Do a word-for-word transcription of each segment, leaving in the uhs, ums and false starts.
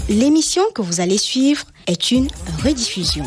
L'émission que vous allez suivre est une rediffusion.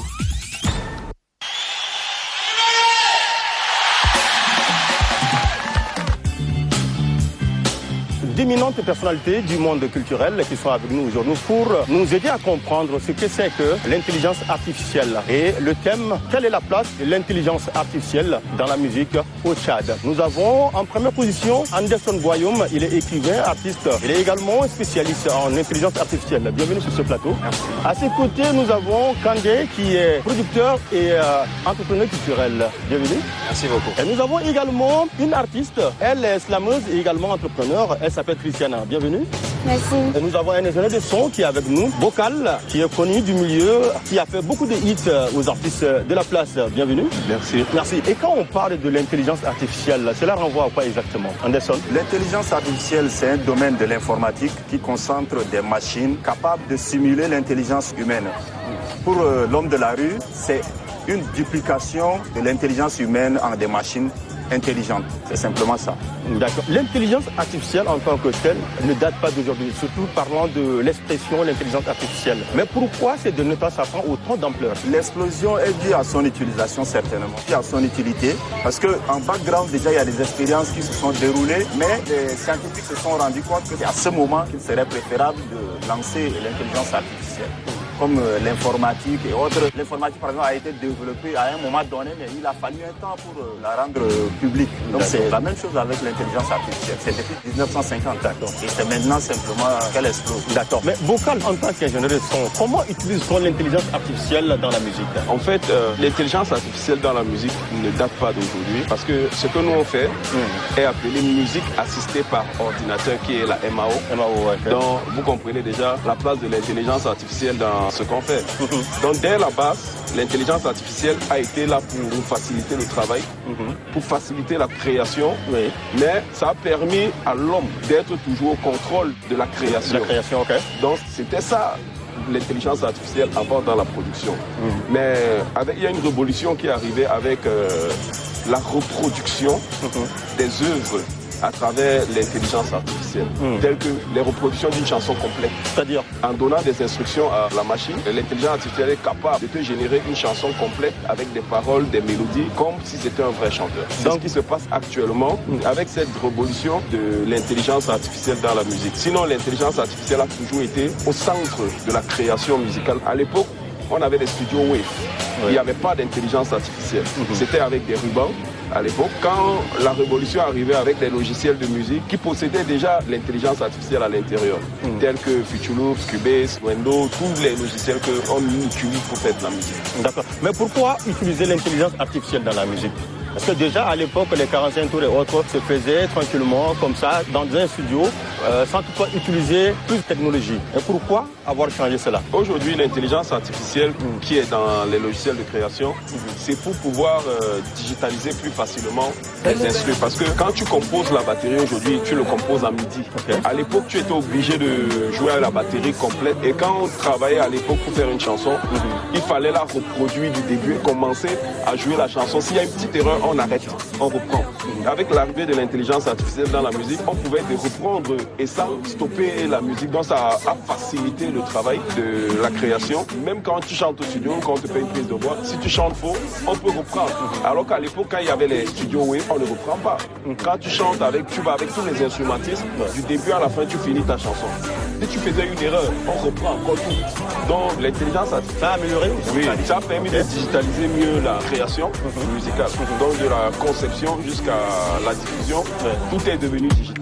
D'éminentes personnalités du monde culturel qui sont avec nous aujourd'hui pour nous aider à comprendre ce que c'est que l'intelligence artificielle. Et le thème, quelle est la place de l'intelligence artificielle dans la musique au Tchad. Nous avons en première position Anderson Boyoum, il est écrivain, artiste. Il est également spécialiste en intelligence artificielle. Bienvenue sur ce plateau. Merci. À ses côtés, nous avons Kandé qui est producteur et euh, entrepreneur culturel. Bienvenue. Merci beaucoup. Et nous avons également une artiste, elle est slameuse et également entrepreneur. Elle s'appelle Christiana, bienvenue. Merci. Et nous avons un ingénieur de son qui est avec nous, Vocal, qui est connu du milieu, qui a fait beaucoup de hits aux artistes de la place. Bienvenue. Merci. Merci. Et quand on parle de l'intelligence artificielle, cela renvoie à quoi exactement, Anderson? L'intelligence artificielle, c'est un domaine de l'informatique qui concentre des machines capables de simuler l'intelligence humaine. Pour euh, l'homme de la rue, c'est une duplication de l'intelligence humaine en des machines intelligente. C'est simplement ça. D'accord. L'intelligence artificielle en tant que telle ne date pas d'aujourd'hui, surtout parlant de l'expression l'intelligence artificielle. Mais pourquoi ces données ça prend autant d'ampleur? L'explosion est due à son utilisation certainement, due à son utilité. Parce qu'en background déjà il y a des expériences qui se sont déroulées, mais les scientifiques se sont rendus compte que c'est à ce moment qu'il serait préférable de lancer l'intelligence artificielle. Comme euh, l'informatique et autres. L'informatique, par exemple, a été développée à un moment donné, mais il a fallu un temps pour euh, la rendre euh, publique. Donc c'est la même chose avec l'intelligence artificielle. C'est depuis mille neuf cent cinquante. D'accord. Et c'est maintenant simplement qu'elle explose. D'accord. Mais Vocal, en tant qu'ingénieur de son, comment utilise-t-on l'intelligence artificielle dans la musique? En fait, euh, l'intelligence artificielle dans la musique ne date pas d'aujourd'hui. Parce que ce que nous on fait mmh. est appelé musique assistée par ordinateur, qui est la M A O. M A O, ouais. Donc vous comprenez déjà la place de l'intelligence artificielle dans ce qu'on fait. Mm-hmm. Donc dès la base, l'intelligence artificielle a été là pour nous faciliter le travail, mm-hmm. pour faciliter la création, oui. mais ça a permis à l'homme d'être toujours au contrôle de la création. La création, ok. Donc c'était ça l'intelligence artificielle avant dans la production. Mm-hmm. Mais avec, il y a une révolution qui est arrivée avec euh, la reproduction mm-hmm. des œuvres à travers l'intelligence artificielle, mmh. telles que les reproductions d'une chanson complète. C'est-à-dire, en donnant des instructions à la machine, l'intelligence artificielle est capable de te générer une chanson complète avec des paroles, des mélodies, comme si c'était un vrai chanteur. C'est ce qui se passe actuellement mmh. avec cette révolution de l'intelligence artificielle dans la musique. Sinon, l'intelligence artificielle a toujours été au centre de la création musicale. À l'époque, on avait des studios Wave. Oui. Il n'y avait pas d'intelligence artificielle. Mmh. C'était avec des rubans. À l'époque, quand la révolution arrivait avec des logiciels de musique qui possédaient déjà l'intelligence artificielle à l'intérieur, mmh. tels que Fruity Loops, Cubase, Wendo, tous les logiciels qu'on utilise pour faire de la musique. D'accord. Mais pourquoi utiliser l'intelligence artificielle dans la musique? Parce que déjà à l'époque, les quarante-cinq tours et autres se faisaient tranquillement comme ça dans un studio euh, sans toutefois utiliser plus de technologie. Et pourquoi avoir changé cela? Aujourd'hui, l'intelligence artificielle mmh. qui est dans les logiciels de création, mmh. c'est pour pouvoir euh, digitaliser plus facilement les instruments. Parce que quand tu composes la batterie aujourd'hui, tu le composes à midi. Okay. À l'époque, tu étais obligé de jouer à la batterie complète. Et quand on travaillait à l'époque pour faire une chanson, mmh. il fallait la reproduire du début et commencer à jouer la chanson. S'il y a une petite erreur, on arrête, on reprend. Avec l'arrivée de l'intelligence artificielle dans la musique, on pouvait reprendre et ça stopper la musique. Donc ça a facilité le travail de la création. Même quand tu chantes au studio, quand on te fait une prise de voix, si tu chantes faux, on peut reprendre. Alors qu'à l'époque, quand il y avait les studios Wave, on ne reprend pas. Quand tu chantes avec, tu vas avec tous les instrumentistes, du début à la fin, tu finis ta chanson. Si tu faisais une erreur, on reprend encore tout. Donc l'intelligence artificielle, ça a amélioré. Oui, ça a permis de digitaliser mieux la création musicale. Donc de la conception jusqu'à la diffusion, tout est devenu digital.